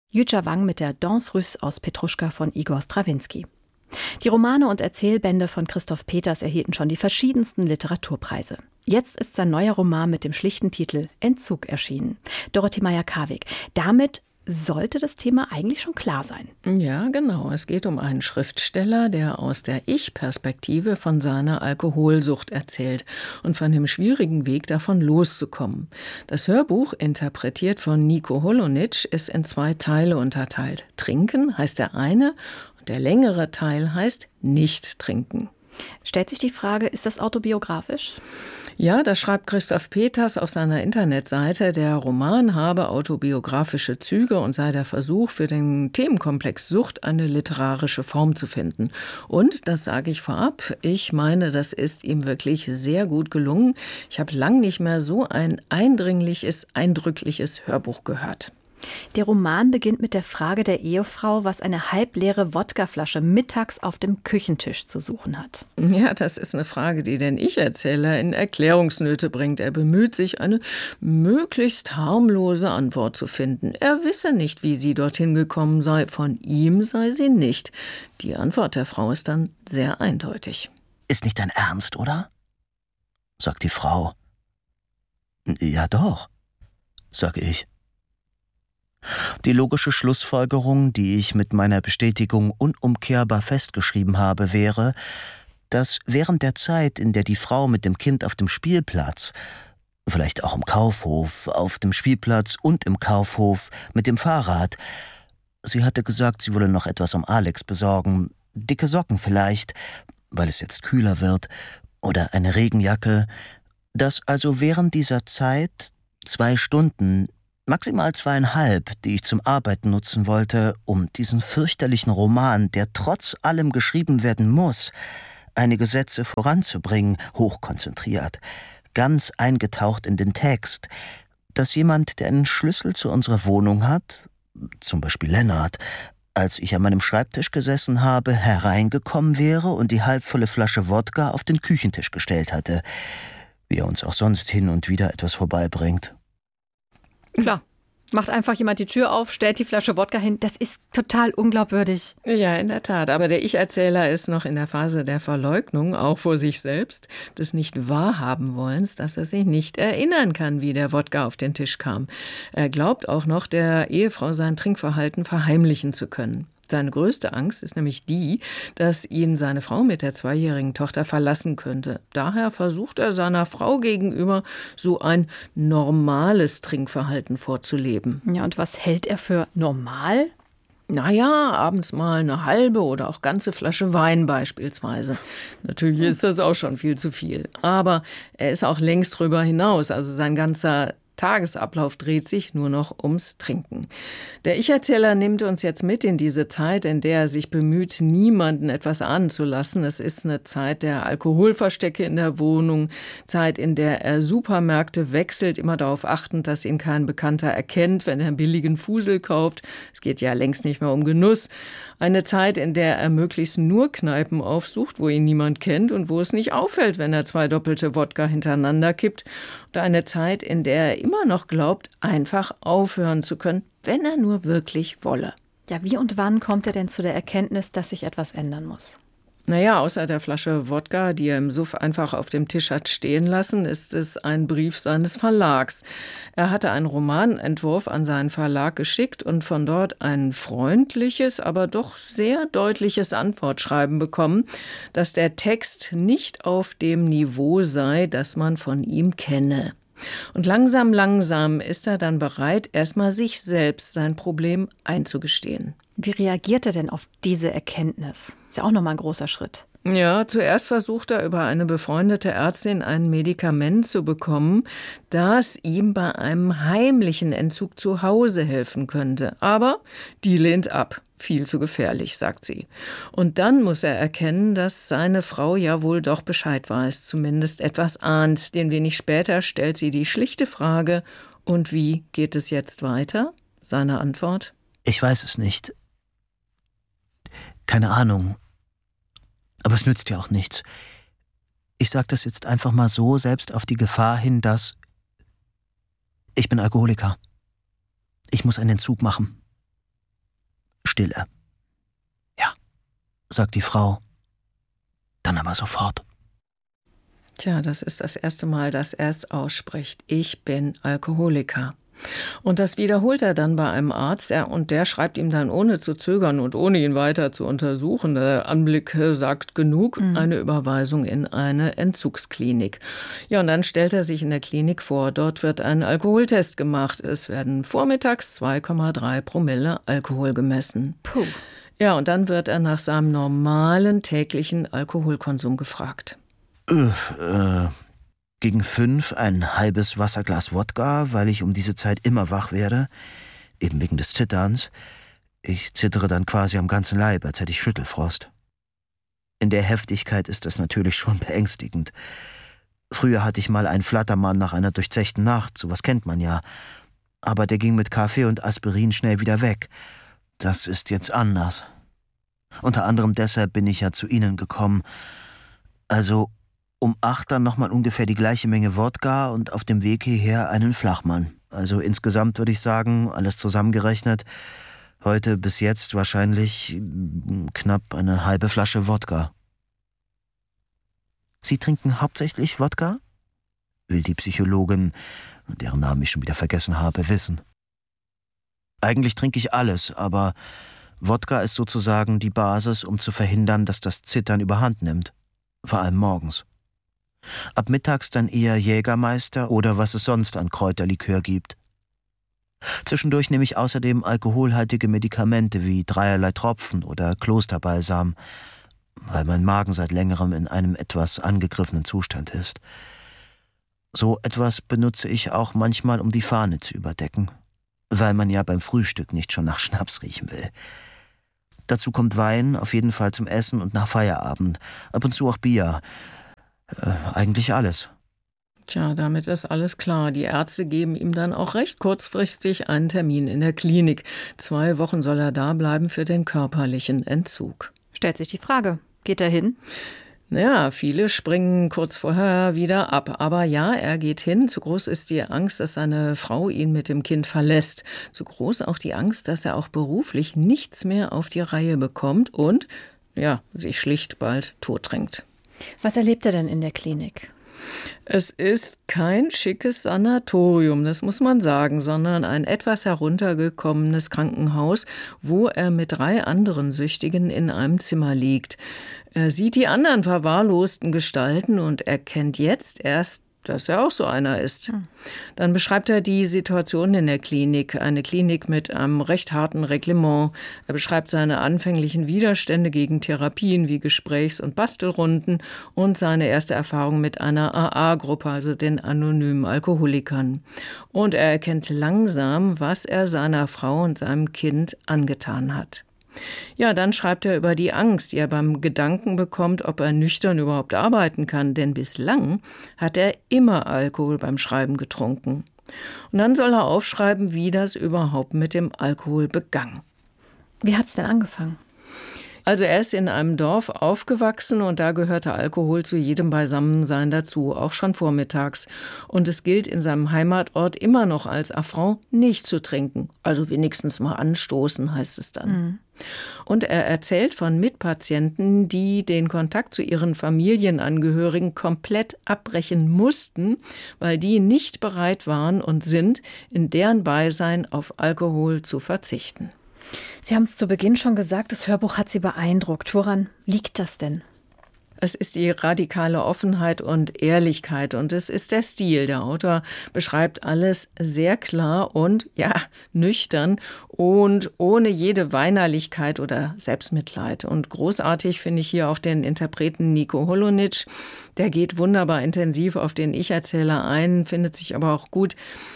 Jütja Wang mit der Danse Russe aus Petruschka von Igor Strawinski. Die Romane und Erzählbände von Christoph Peters erhielten schon die verschiedensten Literaturpreise. Jetzt ist sein neuer Roman mit dem schlichten Titel Entzug erschienen. Dorothee Meyer-Karwig. Damit sollte das Thema eigentlich schon klar sein. Ja, genau. Es geht um einen Schriftsteller, der aus der Ich-Perspektive von seiner Alkoholsucht erzählt und von dem schwierigen Weg davon loszukommen. Das Hörbuch, interpretiert von Nico Holonitsch, ist in 2 Teile unterteilt. Trinken heißt der eine und der längere Teil heißt Nicht trinken. Stellt sich die Frage, ist das autobiografisch? Ja, das schreibt Christoph Peters auf seiner Internetseite. Der Roman habe autobiografische Züge und sei der Versuch, für den Themenkomplex Sucht eine literarische Form zu finden. Und, das sage ich vorab, ich meine, das ist ihm wirklich sehr gut gelungen. Ich habe lang nicht mehr so ein eindringliches, eindrückliches Hörbuch gehört. Der Roman beginnt mit der Frage der Ehefrau, was eine halbleere Wodkaflasche mittags auf dem Küchentisch zu suchen hat. Ja, das ist eine Frage, die den Ich-Erzähler in Erklärungsnöte bringt. Er bemüht sich, eine möglichst harmlose Antwort zu finden. Er wisse nicht, wie sie dorthin gekommen sei. Von ihm sei sie nicht. Die Antwort der Frau ist dann sehr eindeutig. Ist nicht dein Ernst, oder? Sagt die Frau. Ja doch, sag ich. Die logische Schlussfolgerung, die ich mit meiner Bestätigung unumkehrbar festgeschrieben habe, wäre, dass während der Zeit, in der die Frau mit dem Kind auf dem Spielplatz, vielleicht auch im Kaufhof, auf dem Spielplatz und im Kaufhof, mit dem Fahrrad, sie hatte gesagt, sie wolle noch etwas um Alex besorgen, dicke Socken vielleicht, weil es jetzt kühler wird, oder eine Regenjacke, dass also während dieser Zeit 2 Stunden, maximal 2,5, die ich zum Arbeiten nutzen wollte, um diesen fürchterlichen Roman, der trotz allem geschrieben werden muss, einige Sätze voranzubringen, hochkonzentriert, ganz eingetaucht in den Text, dass jemand, der einen Schlüssel zu unserer Wohnung hat, zum Beispiel Lennart, als ich an meinem Schreibtisch gesessen habe, hereingekommen wäre und die halbvolle Flasche Wodka auf den Küchentisch gestellt hatte, wie er uns auch sonst hin und wieder etwas vorbeibringt. Klar. Macht einfach jemand die Tür auf, stellt die Flasche Wodka hin. Das ist total unglaubwürdig. Ja, in der Tat. Aber der Ich-Erzähler ist noch in der Phase der Verleugnung, auch vor sich selbst, des Nicht-Wahrhaben-Wollens, dass er sich nicht erinnern kann, wie der Wodka auf den Tisch kam. Er glaubt auch noch, der Ehefrau sein Trinkverhalten verheimlichen zu können. Seine größte Angst ist nämlich die, dass ihn seine Frau mit der 2-jährigen Tochter verlassen könnte. Daher versucht er seiner Frau gegenüber so ein normales Trinkverhalten vorzuleben. Ja, und was hält er für normal? Naja, abends mal eine halbe oder auch ganze Flasche Wein beispielsweise. Natürlich ist das auch schon viel zu viel. Aber er ist auch längst drüber hinaus. Also sein ganzer Tagesablauf dreht sich nur noch ums Trinken. Der Ich-Erzähler nimmt uns jetzt mit in diese Zeit, in der er sich bemüht, niemanden etwas ahnen zu lassen. Es ist eine Zeit der Alkoholverstecke in der Wohnung, Zeit, in der er Supermärkte wechselt, immer darauf achtend, dass ihn kein Bekannter erkennt, wenn er einen billigen Fusel kauft. Es geht ja längst nicht mehr um Genuss. Eine Zeit, in der er möglichst nur Kneipen aufsucht, wo ihn niemand kennt und wo es nicht auffällt, wenn er 2 doppelte Wodka hintereinander kippt. Und eine Zeit, in der er immer noch glaubt, einfach aufhören zu können, wenn er nur wirklich wolle. Ja, wie und wann kommt er denn zu der Erkenntnis, dass sich etwas ändern muss? Naja, außer der Flasche Wodka, die er im Suff einfach auf dem Tisch hat stehen lassen, ist es ein Brief seines Verlags. Er hatte einen Romanentwurf an seinen Verlag geschickt und von dort ein freundliches, aber doch sehr deutliches Antwortschreiben bekommen, dass der Text nicht auf dem Niveau sei, das man von ihm kenne. Und langsam ist er dann bereit, erstmal sich selbst sein Problem einzugestehen. Wie reagiert er denn auf diese Erkenntnis? Ist ja auch nochmal ein großer Schritt. Ja, zuerst versucht er über eine befreundete Ärztin ein Medikament zu bekommen, das ihm bei einem heimlichen Entzug zu Hause helfen könnte. Aber die lehnt ab. Viel zu gefährlich, sagt sie. Und dann muss er erkennen, dass seine Frau ja wohl doch Bescheid weiß, zumindest etwas ahnt. Denn wenig später stellt sie die schlichte Frage: Und wie geht es jetzt weiter? Seine Antwort: Ich weiß es nicht. Keine Ahnung. Aber es nützt ja auch nichts. Ich sage das jetzt einfach mal so, selbst auf die Gefahr hin, dass ich bin Alkoholiker. Ich muss einen Entzug machen. Stille. Ja, sagt die Frau. Dann aber sofort. Tja, das ist das erste Mal, dass er es ausspricht. Ich bin Alkoholiker. Und das wiederholt er dann bei einem Arzt, und der schreibt ihm dann ohne zu zögern und ohne ihn weiter zu untersuchen, der Anblick sagt genug, eine Überweisung in eine Entzugsklinik. Ja, und dann stellt er sich in der Klinik vor, dort wird ein Alkoholtest gemacht. Es werden vormittags 2,3 Promille Alkohol gemessen. Puh. Ja, und dann wird er nach seinem normalen täglichen Alkoholkonsum gefragt. Gegen 5 ein halbes Wasserglas Wodka, weil ich um diese Zeit immer wach werde, eben wegen des Zitterns. Ich zittere dann quasi am ganzen Leib, als hätte ich Schüttelfrost. In der Heftigkeit ist das natürlich schon beängstigend. Früher hatte ich mal einen Flattermann nach einer durchzechten Nacht, sowas kennt man ja. Aber der ging mit Kaffee und Aspirin schnell wieder weg. Das ist jetzt anders. Unter anderem deshalb bin ich ja zu Ihnen gekommen. Also um 8 dann nochmal ungefähr die gleiche Menge Wodka und auf dem Weg hierher einen Flachmann. Also insgesamt würde ich sagen, alles zusammengerechnet, heute bis jetzt wahrscheinlich knapp eine halbe Flasche Wodka. Sie trinken hauptsächlich Wodka? Will die Psychologin, deren Namen ich schon wieder vergessen habe, wissen. Eigentlich trinke ich alles, aber Wodka ist sozusagen die Basis, um zu verhindern, dass das Zittern überhand nimmt. Vor allem morgens. Ab mittags dann eher Jägermeister oder was es sonst an Kräuterlikör gibt. Zwischendurch nehme ich außerdem alkoholhaltige Medikamente wie 3 Tropfen oder Klosterbalsam, weil mein Magen seit längerem in einem etwas angegriffenen Zustand ist. So etwas benutze ich auch manchmal, um die Fahne zu überdecken, weil man ja beim Frühstück nicht schon nach Schnaps riechen will. Dazu kommt Wein, auf jeden Fall zum Essen und nach Feierabend, ab und zu auch Bier. Eigentlich alles. Tja, damit ist alles klar. Die Ärzte geben ihm dann auch recht kurzfristig einen Termin in der Klinik. 2 Wochen soll er da bleiben für den körperlichen Entzug. Stellt sich die Frage, geht er hin? Naja, viele springen kurz vorher wieder ab. Aber ja, er geht hin. Zu groß ist die Angst, dass seine Frau ihn mit dem Kind verlässt. Zu groß auch die Angst, dass er auch beruflich nichts mehr auf die Reihe bekommt und, ja, sich schlicht bald totdrängt. Was erlebt er denn in der Klinik? Es ist kein schickes Sanatorium, das muss man sagen, sondern ein etwas heruntergekommenes Krankenhaus, wo er mit 3 anderen Süchtigen in einem Zimmer liegt. Er sieht die anderen verwahrlosten Gestalten und erkennt jetzt erst, dass er auch so einer ist. Dann beschreibt er die Situation in der Klinik, eine Klinik mit einem recht harten Reglement. Er beschreibt seine anfänglichen Widerstände gegen Therapien wie Gesprächs- und Bastelrunden und seine erste Erfahrung mit einer AA-Gruppe, also den anonymen Alkoholikern. Und er erkennt langsam, was er seiner Frau und seinem Kind angetan hat. Ja, dann schreibt er über die Angst, die er beim Gedanken bekommt, ob er nüchtern überhaupt arbeiten kann, denn bislang hat er immer Alkohol beim Schreiben getrunken. Und dann soll er aufschreiben, wie das überhaupt mit dem Alkohol begann. Wie hat's denn angefangen? Also er ist in einem Dorf aufgewachsen und da gehörte Alkohol zu jedem Beisammensein dazu, auch schon vormittags. Und es gilt in seinem Heimatort immer noch als Affront, nicht zu trinken. Also wenigstens mal anstoßen, heißt es dann. Und er erzählt von Mitpatienten, die den Kontakt zu ihren Familienangehörigen komplett abbrechen mussten, weil die nicht bereit waren und sind, in deren Beisein auf Alkohol zu verzichten. Sie haben es zu Beginn schon gesagt, das Hörbuch hat Sie beeindruckt. Woran liegt das denn? Es ist die radikale Offenheit und Ehrlichkeit und es ist der Stil. Der Autor beschreibt alles sehr klar und, ja, nüchtern und ohne jede Weinerlichkeit oder Selbstmitleid. Und großartig finde ich hier auch den Interpreten Nico Holonitsch. Der geht wunderbar intensiv auf den Ich-Erzähler ein, findet sich aber auch gut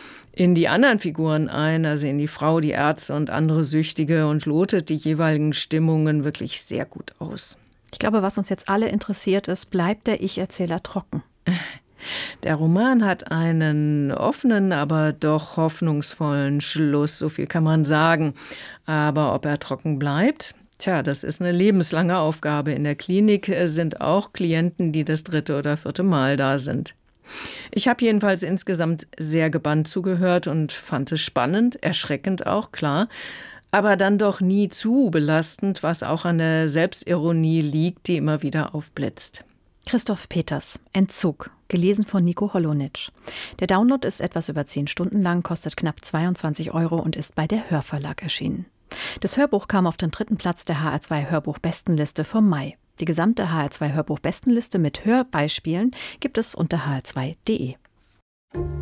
in die anderen Figuren ein, also in die Frau, die Ärzte und andere Süchtige und lotet die jeweiligen Stimmungen wirklich sehr gut aus. Ich glaube, was uns jetzt alle interessiert ist, bleibt der Ich-Erzähler trocken? Der Roman hat einen offenen, aber doch hoffnungsvollen Schluss, so viel kann man sagen. Aber ob er trocken bleibt? Tja, das ist eine lebenslange Aufgabe. In der Klinik sind auch Klienten, die das 3. oder 4. Mal da sind. Ich habe jedenfalls insgesamt sehr gebannt zugehört und fand es spannend, erschreckend auch, klar. aber dann doch nie zu belastend, was auch an der Selbstironie liegt, die immer wieder aufblitzt. Christoph Peters, Entzug, gelesen von Nico Holonitsch. Der Download ist etwas über 10 Stunden lang, kostet knapp 22 € und ist bei der Hörverlag erschienen. Das Hörbuch kam auf den 3. Platz der HR2 Hörbuch-Bestenliste vom Mai. Die gesamte HR2 Hörbuch-Bestenliste mit Hörbeispielen gibt es unter hr2.de.